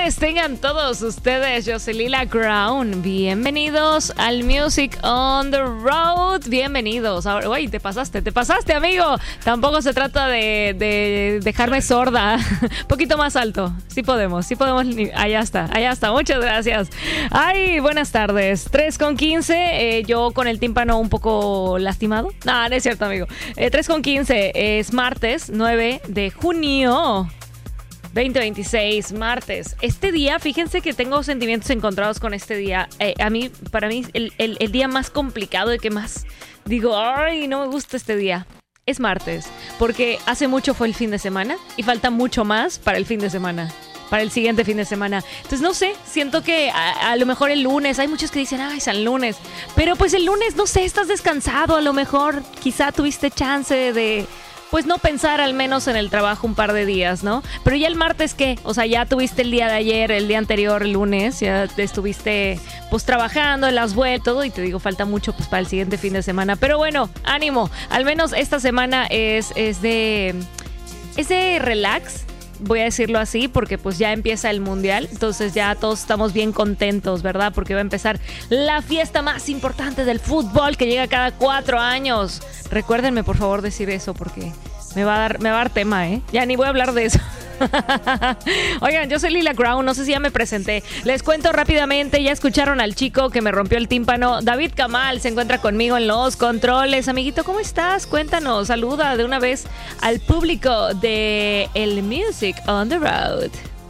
tardes tengan todos ustedes. Yo soy Lila Crown. Bienvenidos al Music on the Road. Bienvenidos. Ahora, uy, te pasaste, amigo. Tampoco se trata de dejarme sorda. Un poquito más alto. Sí podemos. Allá está. Muchas gracias. Ay, buenas tardes. 3:15. Yo con el tímpano un poco lastimado. No es cierto, amigo. 3:15 es martes 9 de junio 2026, martes. Este día, fíjense que tengo sentimientos encontrados con este día. Para mí, el día más complicado y que más digo, ay, no me gusta este día, es martes. Porque hace mucho fue el fin de semana y falta mucho más para el fin de semana. Para el siguiente fin de semana. Entonces, no sé, siento que a lo mejor el lunes, hay muchos que dicen, ay, San Lunes. Pero pues el lunes, no sé, estás descansado, a lo mejor quizá tuviste chance de... pues no pensar al menos en el trabajo un par de días, ¿no? Pero ya el martes, ¿qué? O sea, ya tuviste el día de ayer, el día anterior, el lunes, ya estuviste pues trabajando, en las vueltas, todo, y te digo, falta mucho pues para el siguiente fin de semana. Pero bueno, ánimo, al menos esta semana es de relax, voy a decirlo así, porque pues ya empieza el mundial, entonces ya todos estamos bien contentos, ¿verdad? Porque va a empezar la fiesta más importante del fútbol que llega cada 4 años. Recuérdenme, por favor, decir eso, porque me va a dar tema, ¿eh? Ya ni voy a hablar de eso. Oigan, yo soy Lila Crown, no sé si ya me presenté. Les cuento rápidamente, ya escucharon al chico que me rompió el tímpano. David Kamal se encuentra conmigo en los controles. Amiguito, ¿cómo estás? Cuéntanos, saluda de una vez al público de el Music on the Road.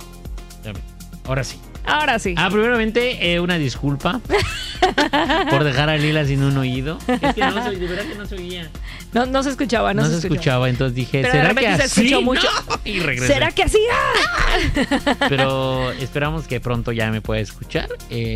Ahora sí. Primeramente, una disculpa por dejar a Lila sin un oído. Es que de verdad que no se oía. No se escuchaba, no se escuchaba. Entonces dije, pero ¿será que así? se escuchó mucho? No. Y regresé. ¿Será que así? Pero esperamos que pronto ya me pueda escuchar.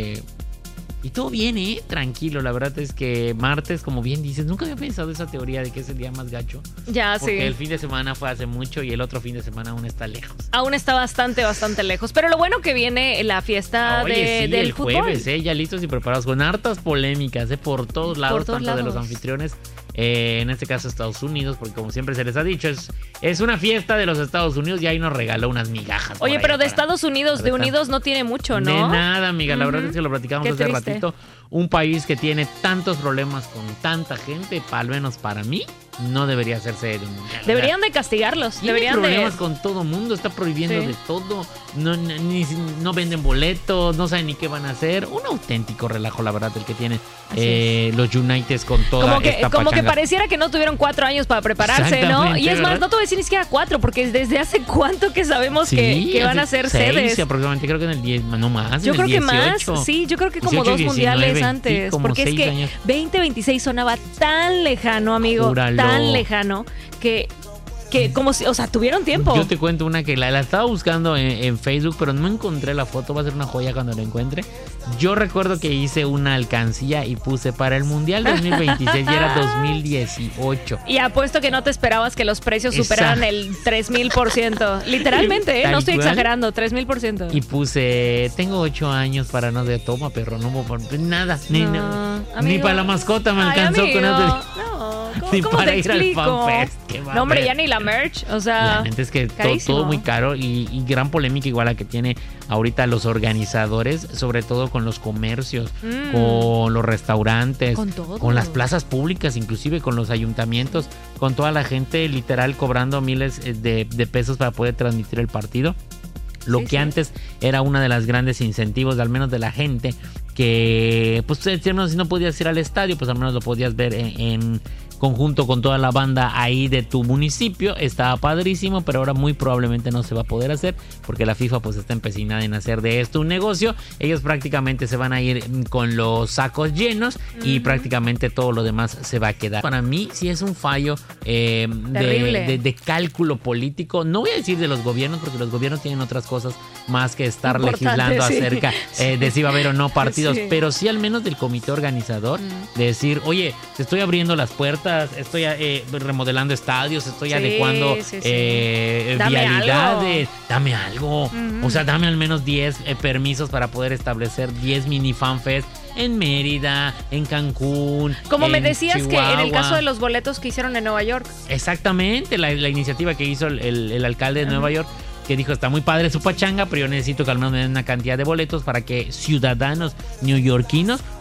Y todo bien, tranquilo. La verdad es que martes, como bien dices, nunca había pensado esa teoría de que es el día más gacho. Ya, porque sí. El fin de semana fue hace mucho y el otro fin de semana aún está lejos. Aún está bastante lejos. Pero lo bueno que viene la fiesta del el fútbol. Jueves, ya listos y preparados con hartas polémicas, por todos lados, tanto de los anfitriones, en este caso Estados Unidos, porque como siempre se les ha dicho, es una fiesta de los Estados Unidos y ahí nos regaló unas migajas. Oye, pero de Estados Unidos, de Unidos no tiene mucho, ¿no? De nada, amiga, la verdad es que lo platicamos hace ratito. Un país que tiene tantos problemas con tanta gente, al menos para mí, no debería hacerse de un mundial. Deberían de castigarlos. Tiene problemas con todo mundo, está prohibiendo de todo. No venden boletos, no saben ni qué van a hacer. Un auténtico relajo, la verdad, el que tiene los Uniteds con toda esta como que pachanga. pareciera que no tuvieron 4 años para prepararse, ¿no? Y es más, no te voy a decir ni siquiera 4, porque desde hace cuánto que sabemos que van a ser 6, sedes. Aproximadamente, creo que en el 10, no más. Yo creo 18, que más, sí, yo creo que como 18, 2 mundiales 19, antes. sí, porque es que años. 2026 sonaba tan lejano, amigo. Júralo. Tan lejano que como si, o sea, tuvieron tiempo. Yo te cuento una que la estaba buscando en Facebook, pero no encontré la foto. Va a ser una joya cuando la encuentre. Yo recuerdo que hice una alcancía y puse para el Mundial 2026 y era 2018. Y apuesto que no te esperabas que los precios superaran el 3000%. Literalmente, no estoy exagerando, 3000%. Y puse, tengo 8 años para no de toma, perro, no nada, ni para la mascota me alcanzó con eso. Ni ¿Cómo para te ir al explico? FanFest. No, hombre, ya ni la merch, o sea, la neta es que carísimo. todo muy caro y gran polémica igual la que tiene ahorita los organizadores, sobre todo con los comercios, con los restaurantes, con las plazas públicas, inclusive con los ayuntamientos, con toda la gente literal cobrando miles de pesos para poder transmitir el partido. Lo que antes era una de las grandes incentivos, al menos de la gente, que pues si no podías ir al estadio, pues al menos lo podías ver en conjunto con toda la banda ahí de tu municipio. Estaba padrísimo, pero ahora muy probablemente no se va a poder hacer porque la FIFA pues está empecinada en hacer de esto un negocio. Ellos prácticamente se van a ir con los sacos llenos y prácticamente todo lo demás se va a quedar. Para mí sí es un fallo de cálculo político. No voy a decir de los gobiernos, porque los gobiernos tienen otras cosas más que estar legislando acerca de si va a haber o no partidos, pero sí al menos del comité organizador, de decir, oye, te estoy abriendo las puertas, estoy remodelando estadios, estoy adecuando vialidades, dame algo. O sea, dame al menos 10 permisos para poder establecer 10 mini fanfest en Mérida, en Cancún, como me decías Chihuahua. Que en el caso de los boletos que hicieron en Nueva York. Exactamente, la iniciativa que hizo el alcalde de Nueva York que dijo, está muy padre su pachanga, pero yo necesito que al menos me den una cantidad de boletos para que ciudadanos neoyorquinos